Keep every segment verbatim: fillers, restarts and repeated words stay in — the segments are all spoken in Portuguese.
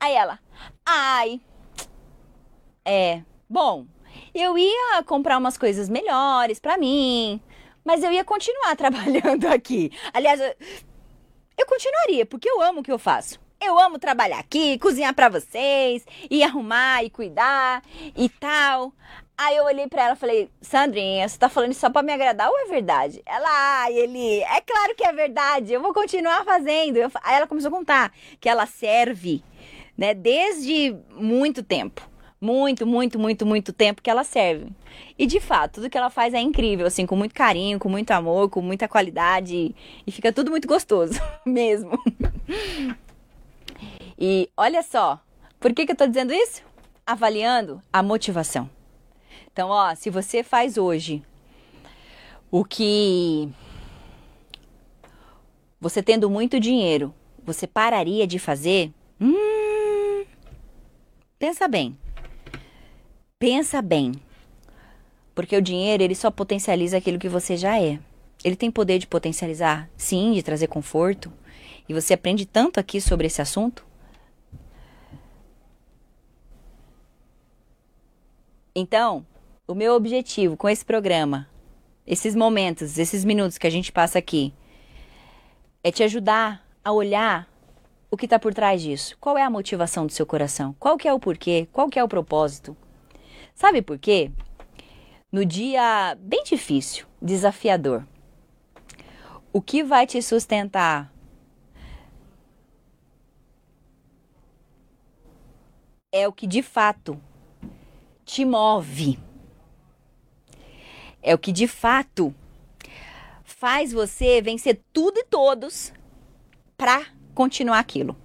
Aí ela, ai, é, bom, eu ia comprar umas coisas melhores pra mim, mas eu ia continuar trabalhando aqui. Aliás, eu, eu continuaria, porque eu amo o que eu faço. Eu amo trabalhar aqui, cozinhar pra vocês, e arrumar e cuidar e tal. Aí eu olhei pra ela e falei, Sandrinha, você tá falando isso só pra me agradar ou é verdade? Ela, ai, ele, é claro que é verdade, eu vou continuar fazendo. Eu, aí ela começou a contar que ela serve, né, desde muito tempo. Muito, muito, muito, muito tempo que ela serve. E de fato, tudo que ela faz é incrível, assim, com muito carinho, com muito amor, com muita qualidade. E fica tudo muito gostoso, mesmo. E olha só, por que que eu tô dizendo isso? Avaliando a motivação. Então, ó, se você faz hoje o que você tendo muito dinheiro, você pararia de fazer? Hum, pensa bem. Pensa bem. Porque o dinheiro, ele só potencializa aquilo que você já é. Ele tem poder de potencializar, sim, de trazer conforto. E você aprende tanto aqui sobre esse assunto. Então, o meu objetivo com esse programa, esses momentos, esses minutos que a gente passa aqui, é te ajudar a olhar o que está por trás disso. Qual é a motivação do seu coração? Qual que é o porquê? Qual que é o propósito? Sabe por quê? No dia bem difícil, desafiador, o que vai te sustentar é o que de fato te move. É o que de fato faz você vencer tudo e todos para continuar aquilo.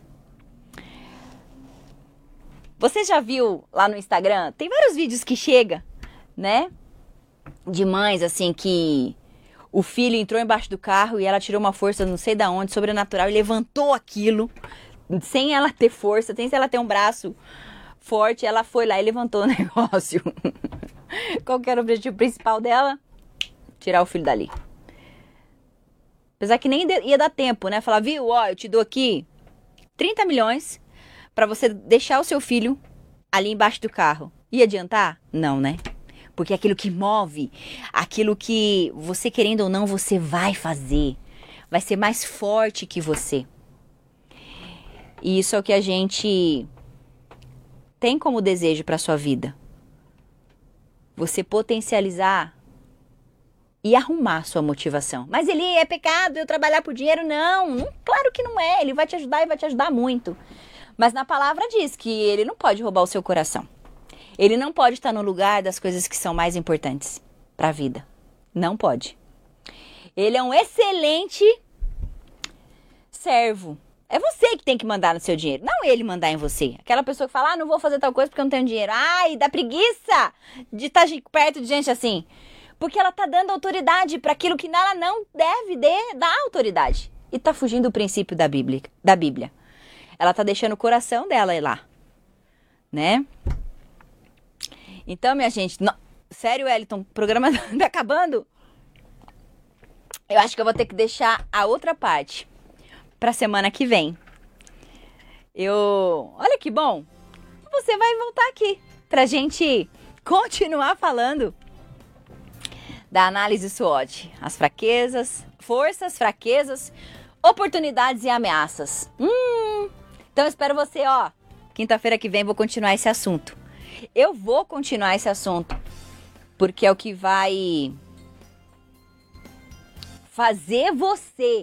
Você já viu lá no Instagram? Tem vários vídeos que chega, né? De mães assim que o filho entrou embaixo do carro e ela tirou uma força não sei da onde, sobrenatural, e levantou aquilo sem ela ter força, sem ela ter um braço forte, ela foi lá e levantou o negócio. Qual que era o objetivo principal dela? Tirar o filho dali. Apesar que nem ia dar tempo, né? Falar, viu, ó, eu te dou aqui trinta milhões pra você deixar o seu filho ali embaixo do carro. Ia adiantar? Não, né? Porque é aquilo que move, aquilo que você querendo ou não, você vai fazer. Vai ser mais forte que você. E isso é o que a gente tem como desejo para sua vida. Você potencializar e arrumar sua motivação. Mas ele é pecado eu trabalhar por dinheiro? Não, não, claro que não é. Ele vai te ajudar e vai te ajudar muito. Mas na palavra diz que ele não pode roubar o seu coração. Ele não pode estar no lugar das coisas que são mais importantes para a vida. Não pode. Ele é um excelente servo. É você que tem que mandar no seu dinheiro, não ele mandar em você. Aquela pessoa que fala, ah, não vou fazer tal coisa porque eu não tenho dinheiro. Ai, dá preguiça de estar perto de gente assim. Porque ela tá dando autoridade para aquilo que ela não deve de, dar autoridade. E tá fugindo do princípio da Bíblia, da Bíblia. Ela tá deixando o coração dela ir lá, né? Então, minha gente, não, sério, Wellington, o programa tá acabando? Eu acho que eu vou ter que deixar a outra parte pra semana que vem. Eu... Olha que bom! Você vai voltar aqui pra gente continuar falando da análise SWOT. As fraquezas, forças, fraquezas, oportunidades e ameaças. Hum, então eu espero você, ó. Quinta-feira que vem vou continuar esse assunto. Eu vou continuar esse assunto porque é o que vai fazer você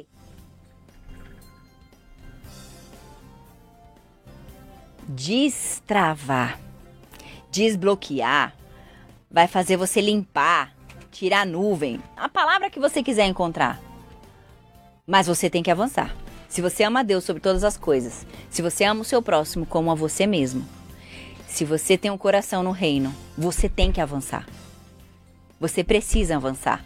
destravar, desbloquear, vai fazer você limpar, tirar a nuvem, a palavra que você quiser encontrar. Mas você tem que avançar. Se você ama a Deus sobre todas as coisas, se você ama o seu próximo como a você mesmo, se você tem um coração no reino, você tem que avançar. Você precisa avançar.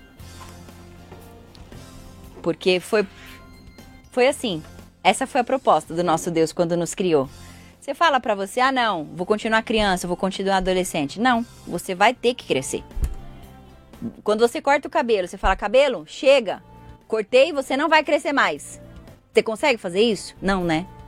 Porque foi, foi assim, essa foi a proposta do nosso Deus quando nos criou. Você fala pra você, ah não, vou continuar criança, vou continuar adolescente. Não, você vai ter que crescer. Quando você corta o cabelo, você fala, cabelo, chega, cortei, você não vai crescer mais. Você consegue fazer isso? Não, né?